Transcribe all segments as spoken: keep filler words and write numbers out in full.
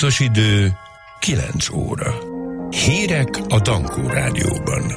Pontos idő kilenc óra. Hírek a Dankó Rádióban.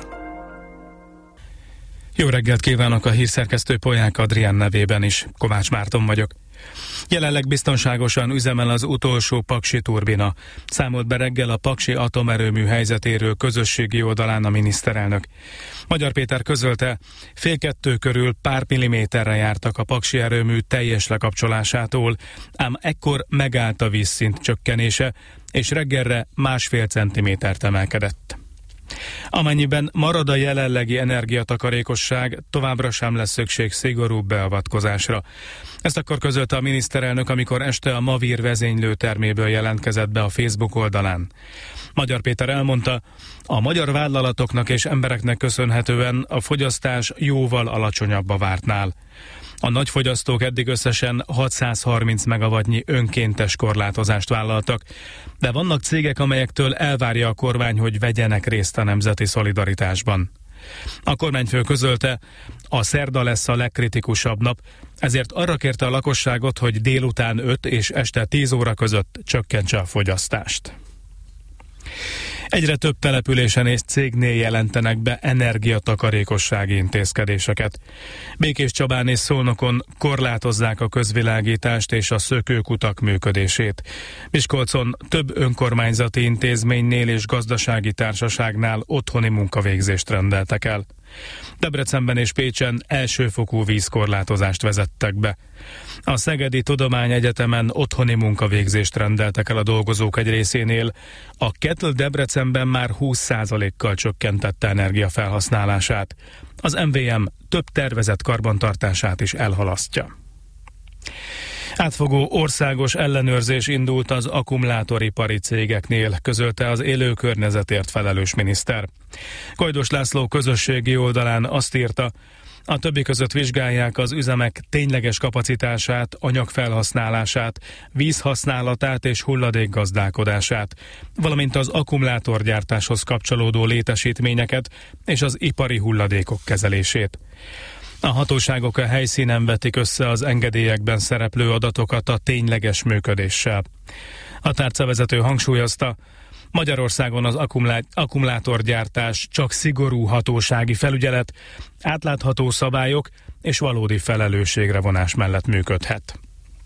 Jó reggelt kívánok, a hírszerkesztő Polyák Adrián nevében is. Kovács Márton vagyok. Jelenleg biztonságosan üzemel az utolsó paksi turbina. Számolt be reggel a paksi atomerőmű helyzetéről közösségi oldalán a miniszterelnök. Magyar Péter közölte, fél kettő körül pár milliméterre jártak a paksi erőmű teljes lekapcsolásától, ám ekkor megállt a vízszint csökkenése, és reggelre másfél centimétert emelkedett. Amennyiben marad a jelenlegi energiatakarékosság, továbbra sem lesz szükség szigorúbb beavatkozásra. Ezt akkor közölte a miniszterelnök, amikor este a Mavír vezénylőterméből jelentkezett be a Facebook oldalán. Magyar Péter elmondta, a magyar vállalatoknak és embereknek köszönhetően a fogyasztás jóval alacsonyabb a vártnál. A nagyfogyasztók eddig összesen hatszázharminc megawattnyi önkéntes korlátozást vállaltak, de vannak cégek, amelyektől elvárja a kormány, hogy vegyenek részt a nemzeti szolidaritásban. A kormányfő közölte, a szerda lesz a legkritikusabb nap, ezért arra kérte a lakosságot, hogy délután öt és este tíz óra között csökkentse a fogyasztást. Egyre több településen és cégnél jelentenek be energiatakarékossági intézkedéseket. Békéscsabán és Szolnokon korlátozzák a közvilágítást és a szökőkutak működését. Miskolcon több önkormányzati intézménynél és gazdasági társaságnál otthoni munkavégzést rendeltek el. Debrecenben és Pécsen elsőfokú vízkorlátozást vezettek be. A Szegedi Tudományegyetemen otthoni munkavégzést rendeltek el a dolgozók egy részénél. A Kettle Debrecenben már húsz százalékkal csökkentette energiafelhasználását. Az em vé em több tervezett karbantartását is elhalasztja. Átfogó országos ellenőrzés indult az akkumulátoripari cégeknél, közölte az élő környezetért felelős miniszter. Kojdos László közösségi oldalán azt írta, a többi között vizsgálják az üzemek tényleges kapacitását, anyagfelhasználását, vízhasználatát és hulladékgazdálkodását, valamint az akkumulátorgyártáshoz kapcsolódó létesítményeket és az ipari hulladékok kezelését. A hatóságok a helyszínen vetik össze az engedélyekben szereplő adatokat a tényleges működéssel. A tárcavezető hangsúlyozta, Magyarországon az akkumulá- akkumulátorgyártás csak szigorú hatósági felügyelet, átlátható szabályok és valódi felelősségre vonás mellett működhet.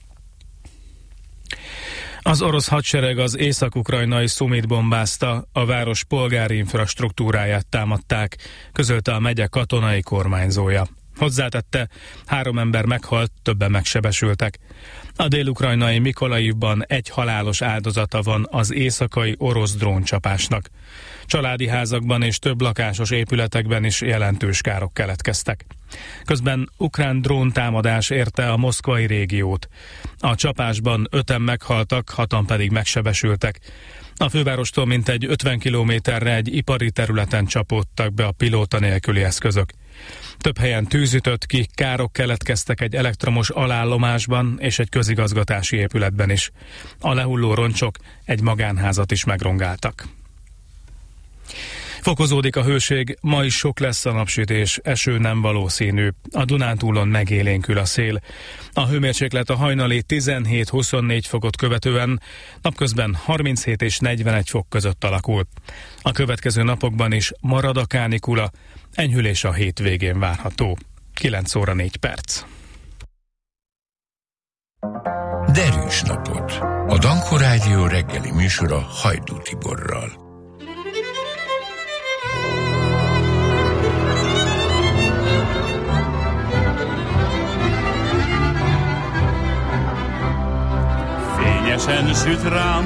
Az orosz hadsereg az észak-ukrajnai Szumit bombázta, a város polgári infrastruktúráját támadták, közölte a megye katonai kormányzója. Hozzátette, három ember meghalt, többen megsebesültek. A dél-ukrajnai Mikolajivban egy halálos áldozata van az éjszakai orosz dróncsapásnak. Családi házakban és több lakásos épületekben is jelentős károk keletkeztek. Közben ukrán dróntámadás érte a moszkvai régiót. A csapásban öten meghaltak, hatan pedig megsebesültek. A fővárostól mintegy ötven kilométerre egy ipari területen csapódtak be a pilóta nélküli eszközök. Több helyen tűz ütött ki, károk keletkeztek egy elektromos alállomásban és egy közigazgatási épületben is. A lehulló roncsok egy magánházat is megrongáltak. Fokozódik a hőség, ma is sok lesz a napsütés, eső nem valószínű. A Dunántúlon megélénkül a szél. A hőmérséklet a hajnali tizenhét-huszonnégy fokot követően napközben harminchét és negyvenegy fok között alakul. A következő napokban is marad a kánikula, enyhülés a hétvégén várható. kilenc óra négy perc. Derűs napot! A Dankó Rádió reggeli műsora Hajdú Tiborral. Fényesen süt rám